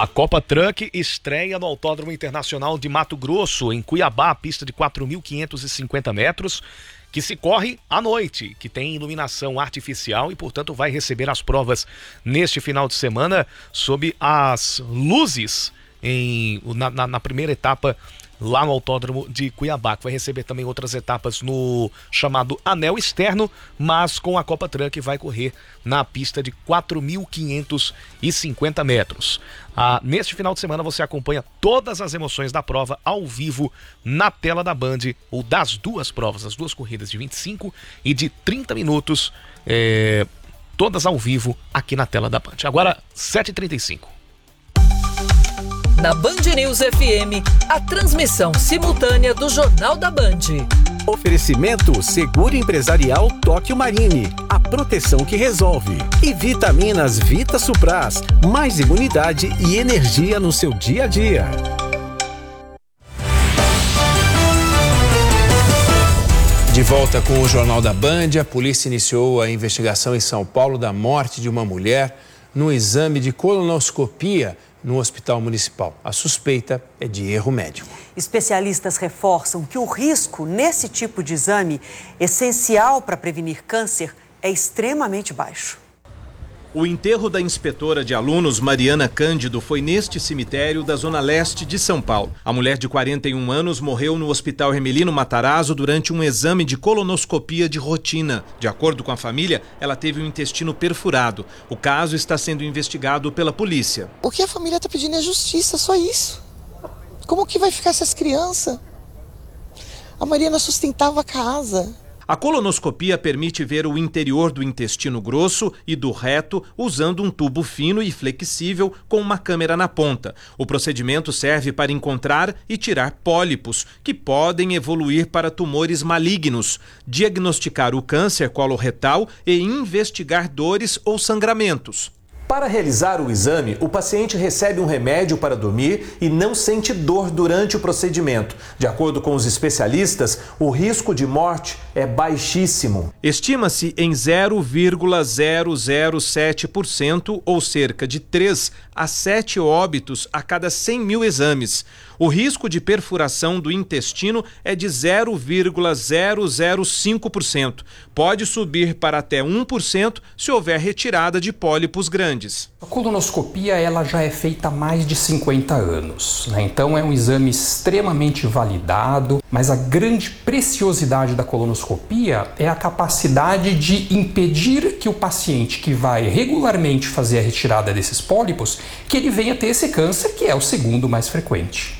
A Copa Truck estreia no Autódromo Internacional de Mato Grosso, em Cuiabá, pista de 4.550 metros, que se corre à noite, que tem iluminação artificial e, portanto, vai receber as provas neste final de semana sob as luzes na primeira etapa lá no Autódromo de Cuiabá, que vai receber também outras etapas no chamado Anel Externo, mas com a Copa Truck vai correr na pista de 4.550 metros. Neste final de semana você acompanha todas as emoções da prova ao vivo na tela da Band, ou das duas provas, as duas corridas de 25 e de 30 minutos, todas ao vivo aqui na tela da Band. Agora, 7h35. Na Band News FM, a transmissão simultânea do Jornal da Band. Oferecimento Seguro Empresarial Tóquio Marine, a proteção que resolve. E vitaminas Vita Supras, mais imunidade e energia no seu dia a dia. De volta com o Jornal da Band, a polícia iniciou a investigação em São Paulo da morte de uma mulher no exame de colonoscopia no Hospital Municipal. A suspeita é de erro médico. Especialistas reforçam que o risco nesse tipo de exame, essencial para prevenir câncer, é extremamente baixo. O enterro da inspetora de alunos, Mariana Cândido, foi neste cemitério da Zona Leste de São Paulo. A mulher de 41 anos morreu no Hospital Hermelino Matarazzo durante um exame de colonoscopia de rotina. De acordo com a família, ela teve o intestino perfurado. O caso está sendo investigado pela polícia. O que a família está pedindo é justiça, só isso. Como que vai ficar essas crianças? A Mariana sustentava a casa. A colonoscopia permite ver o interior do intestino grosso e do reto usando um tubo fino e flexível com uma câmera na ponta. O procedimento serve para encontrar e tirar pólipos, que podem evoluir para tumores malignos, diagnosticar o câncer coloretal e investigar dores ou sangramentos. Para realizar o exame, o paciente recebe um remédio para dormir e não sente dor durante o procedimento. De acordo com os especialistas, o risco de morte é baixíssimo. Estima-se em 0,007%, ou cerca de 3 a 7 óbitos a cada 100 mil exames. O risco de perfuração do intestino é de 0,005%. Pode subir para até 1% se houver retirada de pólipos grandes. A colonoscopia ela já é feita há mais de 50 anos, né? Então é um exame extremamente validado, mas a grande preciosidade da colonoscopia é a capacidade de impedir que o paciente que vai regularmente fazer a retirada desses pólipos, que ele venha ter esse câncer, que é o segundo mais frequente.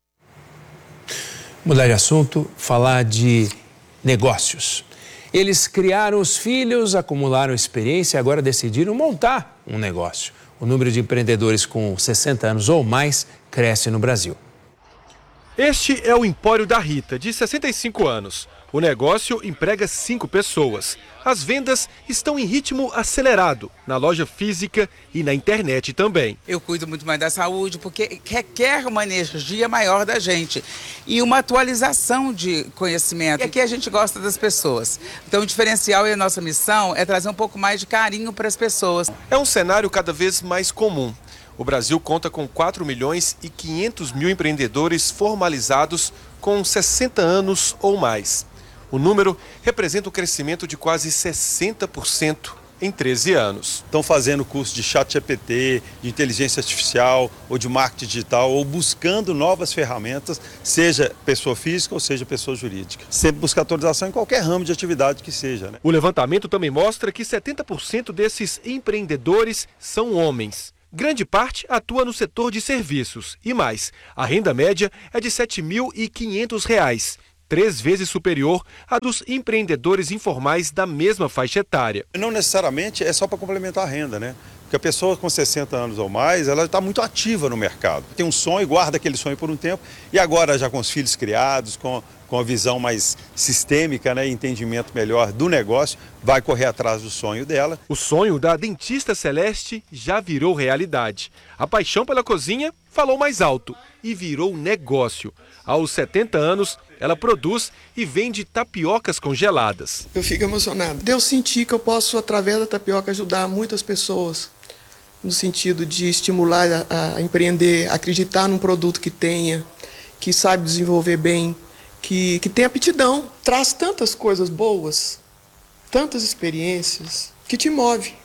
Mudar de assunto, falar de negócios. Eles criaram os filhos, acumularam experiência e agora decidiram montar um negócio. O número de empreendedores com 60 anos ou mais cresce no Brasil. Este é o Empório da Rita, de 65 anos. O negócio emprega 5 pessoas. As vendas estão em ritmo acelerado, na loja física e na internet também. Eu cuido muito mais da saúde, porque requer uma energia maior da gente e uma atualização de conhecimento. E aqui a gente gosta das pessoas. Então o diferencial e a nossa missão é trazer um pouco mais de carinho para as pessoas. É um cenário cada vez mais comum. O Brasil conta com 4.500.000 empreendedores formalizados com 60 anos ou mais. O número representa um crescimento de quase 60% em 13 anos. Estão fazendo curso de ChatGPT, de inteligência artificial ou de marketing digital, ou buscando novas ferramentas, seja pessoa física ou seja pessoa jurídica. Sempre buscar atualização em qualquer ramo de atividade que seja, né? O levantamento também mostra que 70% desses empreendedores são homens. Grande parte atua no setor de serviços e mais, a renda média é de R$ 7.500, 3 vezes superior à dos empreendedores informais da mesma faixa etária. Não necessariamente é só para complementar a renda, né? Porque a pessoa com 60 anos ou mais, ela está muito ativa no mercado. Tem um sonho, guarda aquele sonho por um tempo e agora já com os filhos criados, com a visão mais sistêmica, né, e entendimento melhor do negócio, vai correr atrás do sonho dela. O sonho da dentista Celeste já virou realidade. A paixão pela cozinha falou mais alto e virou negócio. Aos 70 anos, ela produz e vende tapiocas congeladas. Eu fico emocionado. Eu senti que eu posso, através da tapioca, ajudar muitas pessoas. no sentido de estimular a empreender, acreditar num produto que tenha, que sabe desenvolver bem, que tem aptidão. Traz tantas coisas boas, tantas experiências, que te move.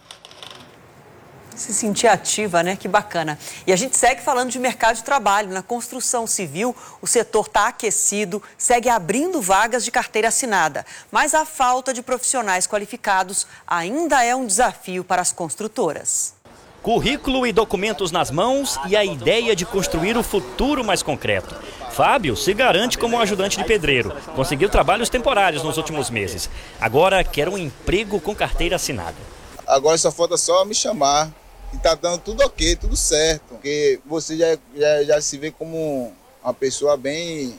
Se sentir ativa, né? Que bacana. E a gente segue falando de mercado de trabalho. Na construção civil, o setor está aquecido, segue abrindo vagas de carteira assinada. Mas a falta de profissionais qualificados ainda é um desafio para as construtoras. Currículo e documentos nas mãos e a ideia de construir o futuro mais concreto. Fábio se garante como um ajudante de pedreiro. Conseguiu trabalhos temporários nos últimos meses. Agora quer um emprego com carteira assinada. Agora só falta só me chamar. E tá dando tudo ok, tudo certo. Porque você já se vê como uma pessoa bem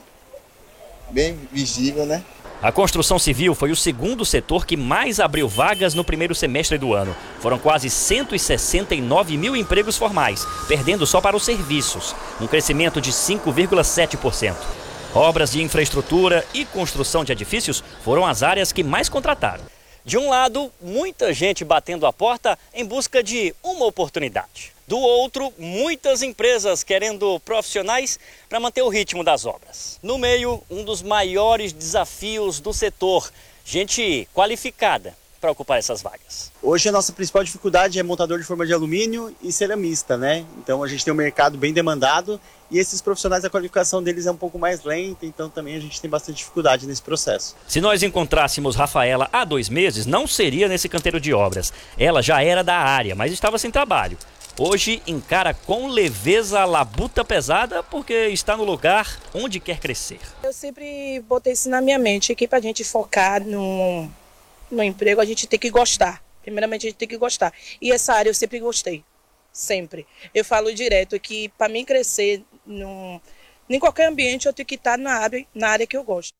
visível, né? A construção civil foi o segundo setor que mais abriu vagas no primeiro semestre do ano. Foram quase 169 mil empregos formais, perdendo só para os serviços, um crescimento de 5,7%. Obras de infraestrutura e construção de edifícios foram as áreas que mais contrataram. De um lado, muita gente batendo a porta em busca de uma oportunidade. Do outro, muitas empresas querendo profissionais para manter o ritmo das obras. No meio, um dos maiores desafios do setor, gente qualificada para ocupar essas vagas. Hoje a nossa principal dificuldade é montador de forma de alumínio e ceramista, né? Então a gente tem um mercado bem demandado e esses profissionais, a qualificação deles é um pouco mais lenta, então também a gente tem bastante dificuldade nesse processo. Se nós encontrássemos Rafaela há 2 meses, não seria nesse canteiro de obras. Ela já era da área, mas estava sem trabalho. Hoje encara com leveza a labuta pesada porque está no lugar onde quer crescer. Eu sempre botei isso na minha mente, que para a gente focar no emprego a gente tem que gostar. Primeiramente a gente tem que gostar. E essa área eu sempre gostei, sempre. Eu falo direto que para mim crescer em qualquer ambiente eu tenho que estar na área que eu gosto.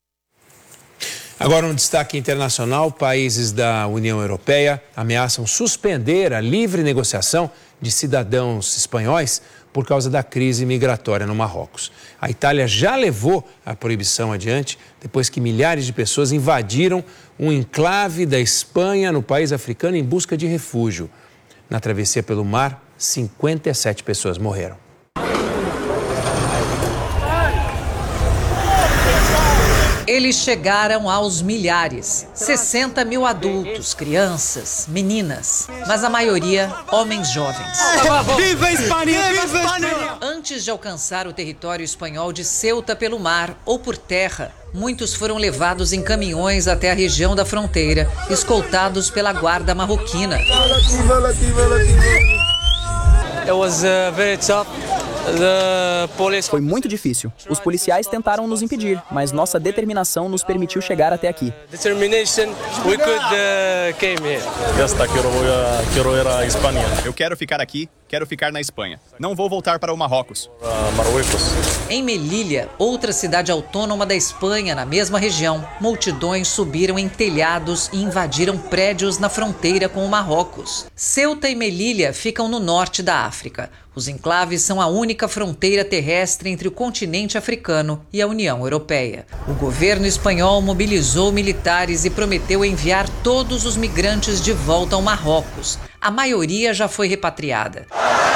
Agora um destaque internacional, países da União Europeia ameaçam suspender a livre negociação de cidadãos espanhóis por causa da crise migratória no Marrocos. A Itália já levou a proibição adiante depois que milhares de pessoas invadiram um enclave da Espanha no país africano em busca de refúgio. Na travessia pelo mar, 57 pessoas morreram. Eles chegaram aos milhares, 60 mil adultos, crianças, meninas, mas a maioria homens jovens. Viva a Espanha! Viva a Espanha! Antes de alcançar o território espanhol de Ceuta pelo mar ou por terra, muitos foram levados em caminhões até a região da fronteira, escoltados pela guarda marroquina. Foi muito difícil. Os policiais tentaram nos impedir, mas nossa determinação nos permitiu chegar até aqui. Eu quero ficar aqui, quero ficar na Espanha. Não vou voltar para o Marrocos. Em Melilla, outra cidade autônoma da Espanha, na mesma região, multidões subiram em telhados e invadiram prédios na fronteira com o Marrocos. Ceuta e Melilla ficam no norte da África. Os enclaves são a única fronteira terrestre entre o continente africano e a União Europeia. O governo espanhol mobilizou militares e prometeu enviar todos os migrantes de volta ao Marrocos. A maioria já foi repatriada.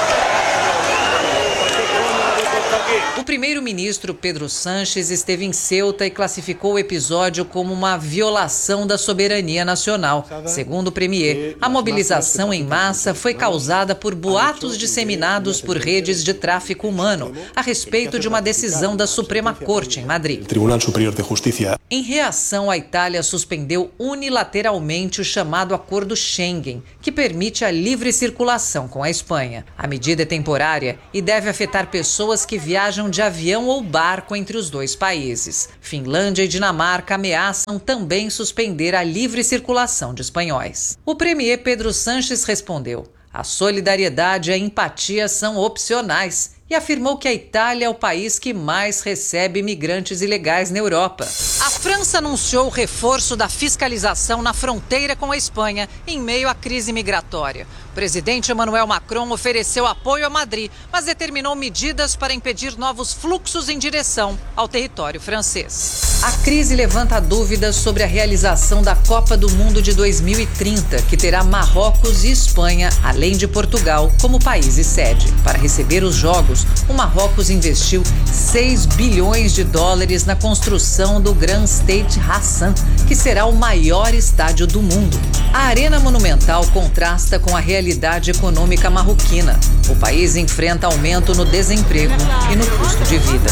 O primeiro-ministro Pedro Sánchez esteve em Ceuta e classificou o episódio como uma violação da soberania nacional. Segundo o premier, a mobilização em massa foi causada por boatos disseminados por redes de tráfico humano a respeito de uma decisão da Suprema Corte em Madrid. Tribunal Superior de Justiça. Em reação, a Itália suspendeu unilateralmente o chamado Acordo Schengen, que permite a livre circulação com a Espanha. A medida é temporária e deve afetar pessoas que viajam de avião ou barco entre os dois países. Finlândia e Dinamarca ameaçam também suspender a livre circulação de espanhóis. O premier Pedro Sánchez respondeu: a solidariedade e a empatia são opcionais e afirmou que a Itália é o país que mais recebe imigrantes ilegais na Europa. A França anunciou o reforço da fiscalização na fronteira com a Espanha em meio à crise migratória. O presidente Emmanuel Macron ofereceu apoio a Madrid, mas determinou medidas para impedir novos fluxos em direção ao território francês. A crise levanta dúvidas sobre a realização da Copa do Mundo de 2030, que terá Marrocos e Espanha, além de Portugal, como países sede. Para receber os Jogos, o Marrocos investiu 6 bilhões de dólares na construção do Grand Stade Hassan, que será o maior estádio do mundo. A Arena Monumental contrasta com a realidade econômica marroquina. O país enfrenta aumento no desemprego e no custo de vida.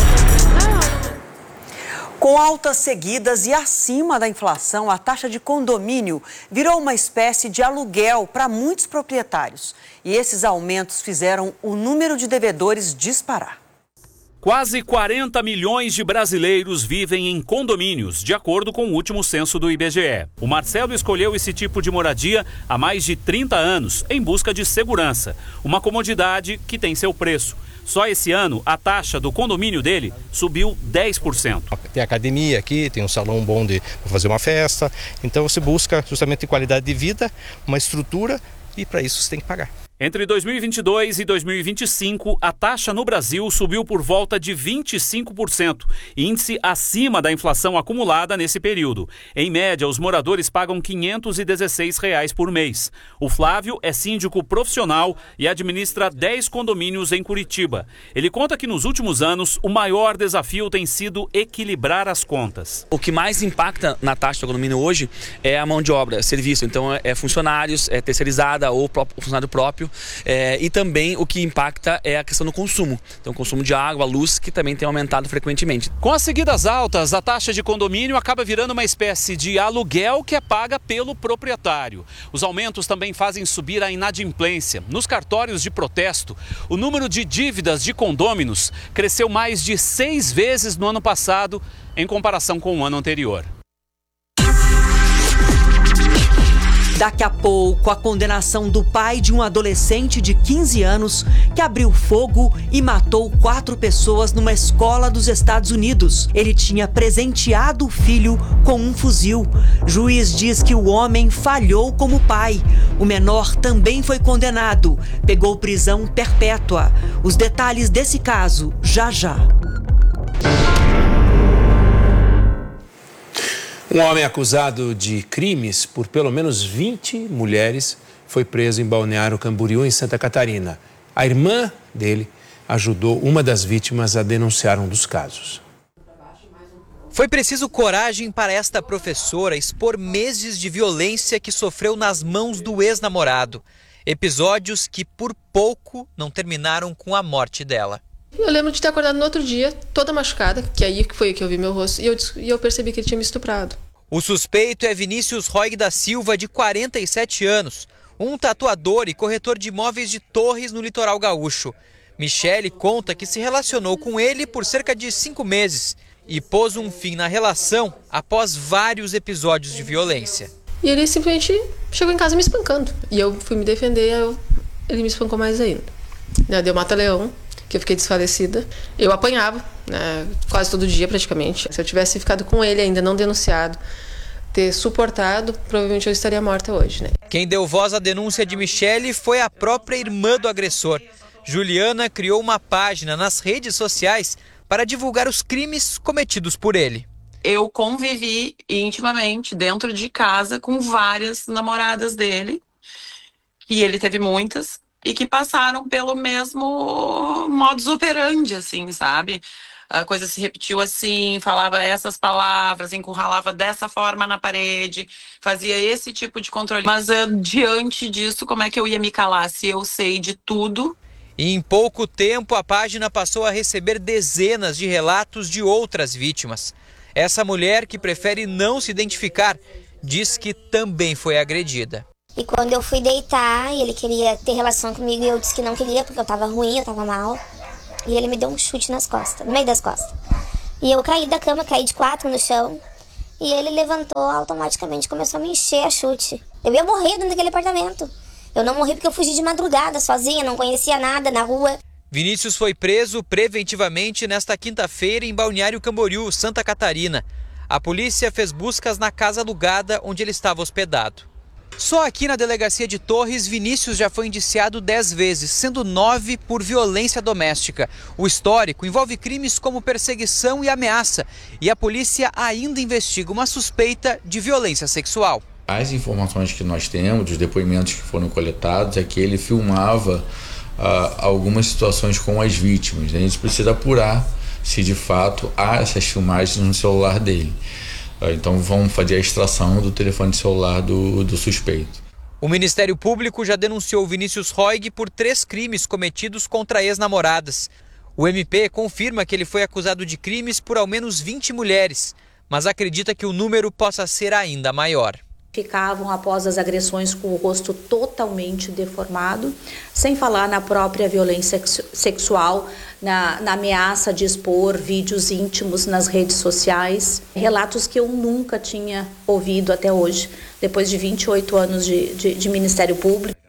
Com altas seguidas e acima da inflação, a taxa de condomínio virou uma espécie de aluguel para muitos proprietários. E esses aumentos fizeram o número de devedores disparar. Quase 40 milhões de brasileiros vivem em condomínios, de acordo com o último censo do IBGE. O Marcelo escolheu esse tipo de moradia há mais de 30 anos, em busca de segurança, uma comodidade que tem seu preço. Só esse ano, a taxa do condomínio dele subiu 10%. Tem academia aqui, tem um salão bom para fazer uma festa. Então você busca justamente qualidade de vida, uma estrutura, e para isso você tem que pagar. Entre 2022 e 2025, a taxa no Brasil subiu por volta de 25%, índice acima da inflação acumulada nesse período. Em média, os moradores pagam R$ 516 por mês. O Flávio é síndico profissional e administra 10 condomínios em Curitiba. Ele conta que nos últimos anos, o maior desafio tem sido equilibrar as contas. O que mais impacta na taxa do condomínio hoje é a mão de obra, serviço. Então, é funcionários, é terceirizada ou funcionário próprio. E também o que impacta é a questão do consumo. Então, o consumo de água, luz, que também tem aumentado frequentemente. Com as seguidas altas, a taxa de condomínio acaba virando uma espécie de aluguel que é paga pelo proprietário. Os aumentos também fazem subir a inadimplência. Nos cartórios de protesto, o número de dívidas de condôminos cresceu mais de 6 vezes no ano passado, em comparação com o ano anterior. Daqui a pouco, a condenação do pai de um adolescente de 15 anos que abriu fogo e matou 4 pessoas numa escola dos Estados Unidos. Ele tinha presenteado o filho com um fuzil. Juiz diz que o homem falhou como pai. O menor também foi condenado. Pegou prisão perpétua. Os detalhes desse caso, já já. Um homem acusado de crimes por pelo menos 20 mulheres foi preso em Balneário Camboriú, em Santa Catarina. A irmã dele ajudou uma das vítimas a denunciar um dos casos. Foi preciso coragem para esta professora expor meses de violência que sofreu nas mãos do ex-namorado. Episódios que por pouco não terminaram com a morte dela. Eu lembro de ter acordado no outro dia, toda machucada, que aí foi que eu vi meu rosto, e eu percebi que ele tinha me estuprado. O suspeito é Vinícius Roig da Silva, de 47 anos, um tatuador e corretor de imóveis de Torres, no litoral gaúcho. Michele conta que se relacionou com ele por cerca de 5 meses e pôs um fim na relação após vários episódios de violência. E ele simplesmente chegou em casa me espancando. E eu fui me defender, ele me espancou mais ainda. Deu mata-leão, que eu fiquei desfalecida. Eu apanhava, né, quase todo dia praticamente. Se eu tivesse ficado com ele ainda, não denunciado, ter suportado, provavelmente eu estaria morta hoje, né? Quem deu voz à denúncia de Michele foi a própria irmã do agressor. Juliana criou uma página nas redes sociais para divulgar os crimes cometidos por ele. Eu convivi intimamente dentro de casa com várias namoradas dele, e ele teve muitas, e que passaram pelo mesmo modus operandi, assim, sabe? A coisa se repetiu assim, falava essas palavras, encurralava dessa forma na parede, fazia esse tipo de controle. Mas diante disso, como é que eu ia me calar se eu sei de tudo? E em pouco tempo, a página passou a receber dezenas de relatos de outras vítimas. Essa mulher, que prefere não se identificar, diz que também foi agredida. E quando eu fui deitar e ele queria ter relação comigo e eu disse que não queria porque eu tava ruim, eu tava mal. E ele me deu um chute nas costas, no meio das costas. E eu caí da cama, caí de 4 no chão. E ele levantou automaticamente, começou a me encher a chute. Eu ia morrer dentro daquele apartamento. Eu não morri porque eu fugi de madrugada, sozinha, não conhecia nada na rua. Vinícius foi preso preventivamente nesta quinta-feira em Balneário Camboriú, Santa Catarina. A polícia fez buscas na casa alugada onde ele estava hospedado. Só aqui na delegacia de Torres, Vinícius já foi indiciado 10 vezes, sendo 9 por violência doméstica. O histórico envolve crimes como perseguição e ameaça. E a polícia ainda investiga uma suspeita de violência sexual. As informações que nós temos, dos depoimentos que foram coletados, é que ele filmava algumas situações com as vítimas. A gente precisa apurar se de fato há essas filmagens no celular dele. Então vamos fazer a extração do telefone celular do suspeito. O Ministério Público já denunciou Vinícius Roig por 3 crimes cometidos contra ex-namoradas. O MP confirma que ele foi acusado de crimes por ao menos 20 mulheres, mas acredita que o número possa ser ainda maior. Ficavam após as agressões com o rosto totalmente deformado, sem falar na própria violência sexual, na ameaça de expor vídeos íntimos nas redes sociais, relatos que eu nunca tinha ouvido até hoje, depois de 28 anos de Ministério Público.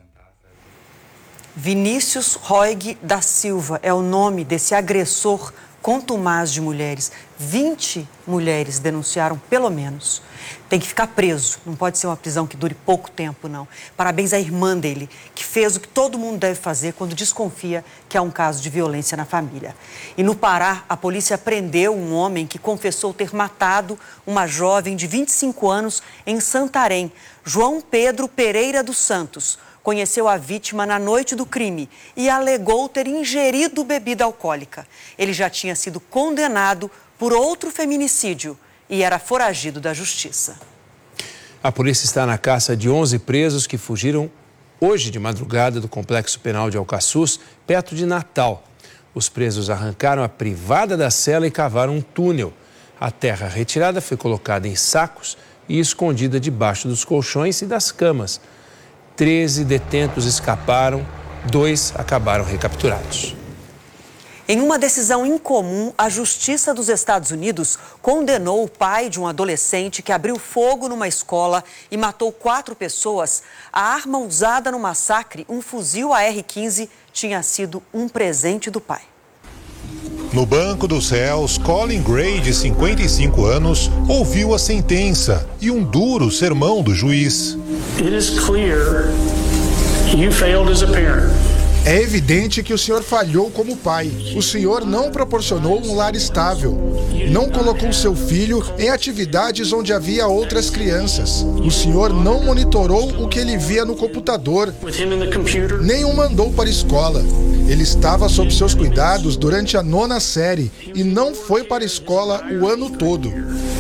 Vinícius Roig da Silva é o nome desse agressor contumaz de mulheres. 20 mulheres denunciaram, pelo menos. Tem que ficar preso, não pode ser uma prisão que dure pouco tempo, não. Parabéns à irmã dele, que fez o que todo mundo deve fazer quando desconfia que há um caso de violência na família. E no Pará, a polícia prendeu um homem que confessou ter matado uma jovem de 25 anos em Santarém, João Pedro Pereira dos Santos. Conheceu a vítima na noite do crime e alegou ter ingerido bebida alcoólica. Ele já tinha sido condenado por outro feminicídio e era foragido da justiça. A polícia está na caça de 11 presos que fugiram hoje de madrugada do Complexo Penal de Alcaçuz, perto de Natal. Os presos arrancaram a privada da cela e cavaram um túnel. A terra retirada foi colocada em sacos e escondida debaixo dos colchões e das camas. 13 detentos escaparam, 2 acabaram recapturados. Em uma decisão incomum, a Justiça dos Estados Unidos condenou o pai de um adolescente que abriu fogo numa escola e matou 4 pessoas. A arma usada no massacre, um fuzil AR-15, tinha sido um presente do pai. No banco dos réus, Colin Gray, de 55 anos, ouviu a sentença e um duro sermão do juiz. It is clear you failed as a parent. É evidente que o senhor falhou como pai. O senhor não proporcionou um lar estável. Não colocou seu filho em atividades onde havia outras crianças. O senhor não monitorou o que ele via no computador. Nem o mandou para a escola. Ele estava sob seus cuidados durante a 9ª série e não foi para a escola o ano todo.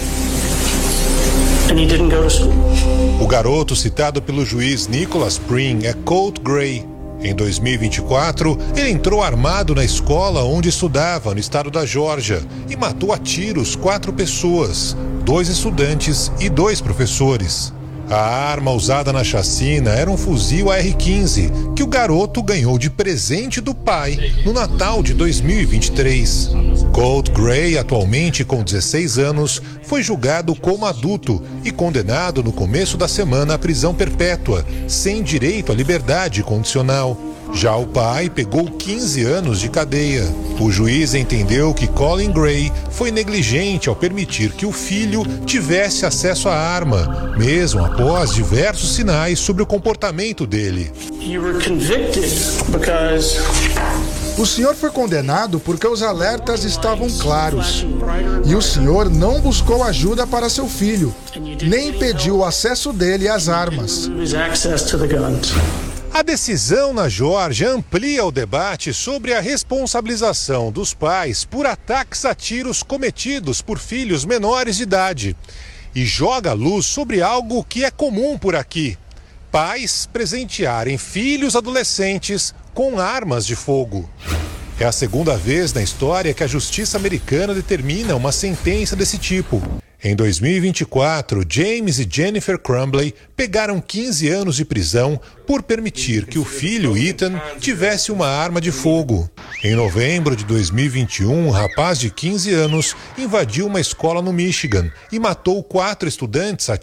O garoto citado pelo juiz Nicholas Pring é Colt Gray. Em 2024, ele entrou armado na escola onde estudava, no estado da Geórgia, e matou a tiros 4 pessoas, 2 estudantes e 2 professores. A arma usada na chacina era um fuzil AR-15, que o garoto ganhou de presente do pai no Natal de 2023. Colt Gray, atualmente com 16 anos, foi julgado como adulto e condenado no começo da semana à prisão perpétua, sem direito à liberdade condicional. Já o pai pegou 15 anos de cadeia. O juiz entendeu que Colin Gray foi negligente ao permitir que o filho tivesse acesso à arma, mesmo após diversos sinais sobre o comportamento dele. O senhor foi condenado porque os alertas estavam claros. E o senhor não buscou ajuda para seu filho, nem impediu o acesso dele às armas. A decisão na Geórgia amplia o debate sobre a responsabilização dos pais por ataques a tiros cometidos por filhos menores de idade e joga luz sobre algo que é comum por aqui: pais presentearem filhos adolescentes com armas de fogo. É a segunda vez na história que a justiça americana determina uma sentença desse tipo. Em 2024, James e Jennifer Crumbley pegaram 15 anos de prisão por permitir que o filho Ethan tivesse uma arma de fogo. Em novembro de 2021, um rapaz de 15 anos invadiu uma escola no Michigan e matou 4 estudantes a